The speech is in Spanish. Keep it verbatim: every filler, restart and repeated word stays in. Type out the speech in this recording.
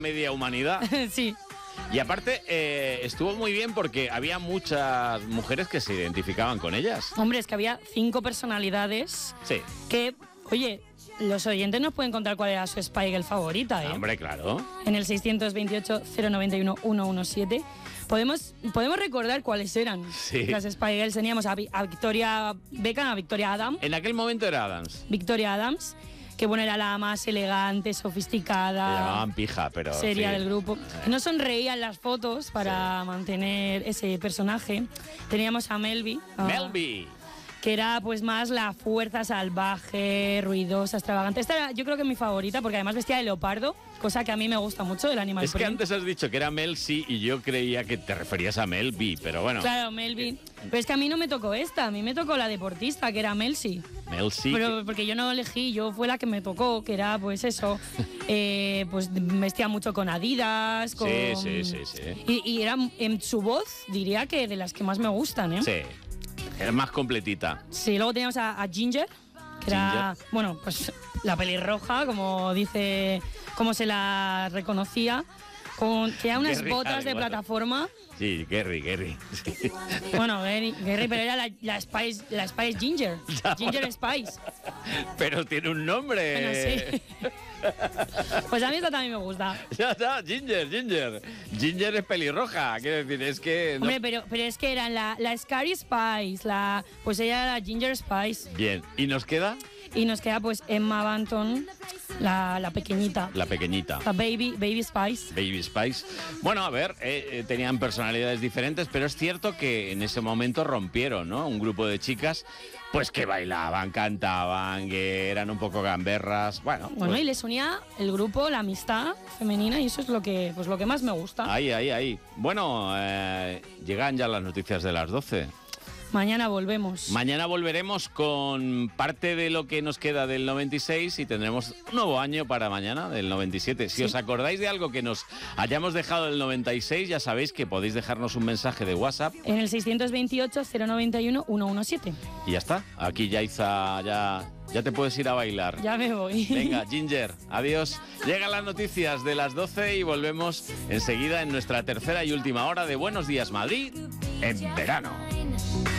media humanidad. Sí. Y aparte, eh, estuvo muy bien porque había muchas mujeres que se identificaban con ellas. Hombre, es que había cinco personalidades Sí. que, oye, los oyentes nos pueden contar cuál era su Spy Girl favorita, ¿eh? Hombre, claro. En el seiscientos veintiocho, cero noventa y uno, ciento diecisiete. Podemos, podemos recordar cuáles eran Sí. las Spy Girls. Teníamos a, Vi- a Victoria Beckham, a Victoria Adams. En aquel momento era Adams. Victoria Adams, que bueno, era la más elegante, Le sofisticada, llamaban pija, pero... seria sí. del grupo. No sonreía en las fotos para mantener ese personaje. Teníamos a Melby. a- Melby. Que era pues más la fuerza salvaje, ruidosa, extravagante. Esta era, yo creo que mi favorita, porque además vestía de leopardo, cosa que a mí me gusta mucho del Animal Es que Print. antes has dicho que era Mel C y yo creía que te referías a Melby, pero bueno. Claro, Melby. Pero es que a mí no me tocó esta, a mí me tocó la deportista, que era Melcy. Mel C. Pero porque yo no elegí, yo fue la que me tocó, que era pues eso, eh, pues vestía mucho con Adidas, con... Sí, sí, sí, sí. Y, y era en su voz, diría que de las que más me gustan, ¿eh? Sí. Era más completita. Sí, luego teníamos a, a Ginger, que era, bueno, pues la pelirroja, como dice, como se la reconocía, con, que era unas Gary botas de Halliwell. plataforma. Sí, Gary, Gary. Sí. Bueno, Gary, Gary, pero era la, la Spice, la Spice Ginger, Ya, Ginger bueno. Spice. Pero tiene un nombre. Bueno, sí. Pues a mí esta también me gusta. Ya está, Ginger, Ginger. Ginger es pelirroja, quiero decir, es que... no- Hombre, pero, pero es que eran la, la Scary Spice, la, pues ella era la Ginger Spice. Bien, ¿y nos queda? Y nos queda pues Emma Banton, la, la pequeñita, La pequeñita. la Baby, Baby Spice. Baby Spice. Bueno, a ver, eh, eh, tenían personalidades diferentes, pero es cierto que en ese momento rompieron, ¿no? Un grupo de chicas, pues que bailaban, cantaban, que eran un poco gamberras. Bueno, Bueno, pues, y les unía el grupo, la amistad femenina, y eso es lo que, pues, lo que más me gusta. ahí, ahí, ahí. Bueno, eh, llegan ya las noticias de las doce. Mañana volvemos. Mañana volveremos con parte de lo que nos queda del noventa y seis y tendremos un nuevo año para mañana, del noventa y siete. Si Sí. os acordáis de algo que nos hayamos dejado del noventa y seis, ya sabéis que podéis dejarnos un mensaje de WhatsApp En el seiscientos veintiocho, cero noventa y uno, ciento diecisiete. y ya está. Aquí Yaiza, ya, ya te puedes ir a bailar. Ya me voy. Venga, Ginger, adiós. Llegan las noticias de las doce y volvemos enseguida en nuestra tercera y última hora de Buenos Días Madrid en verano.